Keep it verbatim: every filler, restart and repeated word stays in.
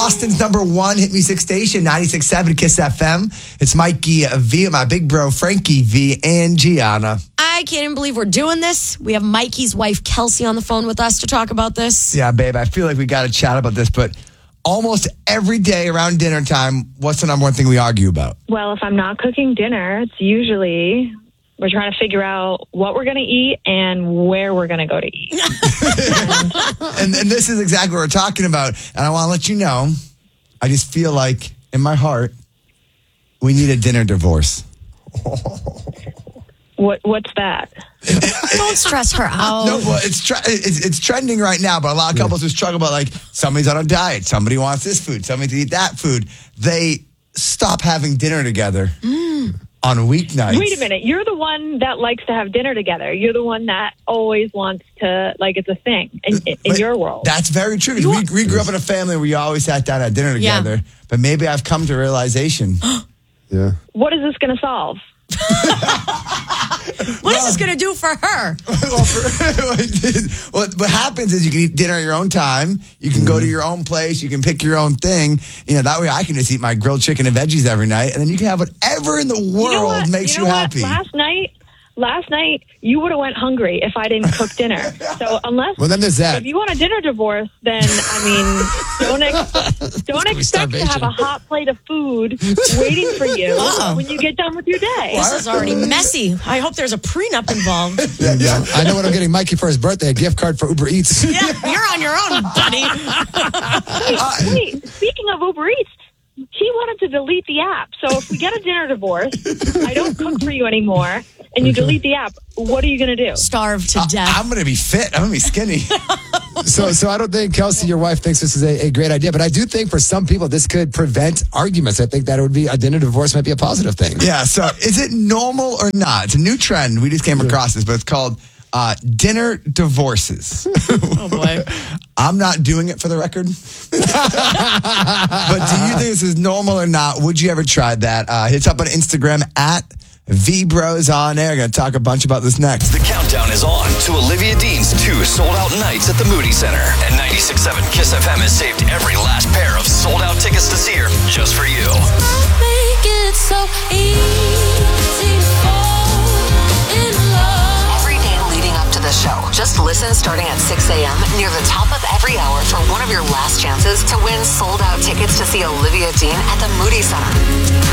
Austin's number one hit music station, ninety-six point seven Kiss F M. It's Mikey V, my big bro, Frankie V, and Gianna. I can't even believe we're doing this. We have Mikey's wife, Kelsey, on the phone with us to talk about this. Yeah, babe, I feel like we got to chat about this, but almost every day around dinner time, what's the number one thing we argue about? Well, if I'm not cooking dinner, it's usually we're trying to figure out what we're going to eat and where we're going to go to eat. and, and this is exactly what we're talking about. And I want to let you know, I just feel like in my heart, we need a dinner divorce. What What's that? Don't stress her out. No, well, it's, tre- it's it's trending right now, but a lot of couples who struggle about, like, somebody's on a diet, somebody wants this food, somebody to eat that food. They stop having dinner together mm. on weeknights. Wait a minute. You're the one that likes to have dinner together. You're the one that always wants to, like, it's a thing in, in, in your world. That's very true. We, we grew up in a family where you always sat down at dinner together, yeah. But maybe I've come to realization. Yeah. What is this going to solve? What well, is this going to do for her? Well, for, what, what happens is you can eat dinner at your own time. You can mm-hmm. go to your own place. You can pick your own thing. You know, that way I can just eat my grilled chicken and veggies every night. And then you can have whatever in the world you know makes you, know you what? happy. Last night, last night, you would have went hungry if I didn't cook dinner. So unless well, then there's that. If you want a dinner divorce, then, I mean, don't, ex- don't expect to have a hot plate of food waiting for you uh-oh. when you get done with your day. This is already messy. I hope there's a prenup involved. Yeah, yeah. I know what I'm getting Mikey for his birthday, a gift card for Uber Eats. Yeah, you're on your own, buddy. Wait, wait, speaking of Uber Eats, he wanted to delete the app. So if we get a dinner divorce, I don't cook for you anymore, and you delete the app, what are you going to do? Starve to uh, death. I'm going to be fit. I'm going to be skinny. so so I don't think, Kelsey, your wife thinks this is a, a great idea, but I do think for some people this could prevent arguments. I think that it would be a dinner divorce might be a positive thing. Yeah, so is it normal or not? It's a new trend. We just came across this, but it's called uh, dinner divorces. Oh, boy. I'm not doing it for the record. But do you think this is normal or not? Would you ever try that? Uh, hit us up on Instagram at VBros on air. Going to talk a bunch about this next. The countdown is on to Olivia Dean's two sold-out nights at the Moody Center. And ninety-six point seven Kiss F M has saved every last pair of sold-out tickets to see her just for you. Make it so easy to fall in love. Every day leading up to the show, just listen starting at six a.m. near the top of every hour for one of your last chances to win sold-out tickets to see Olivia Dean at the Moody Center.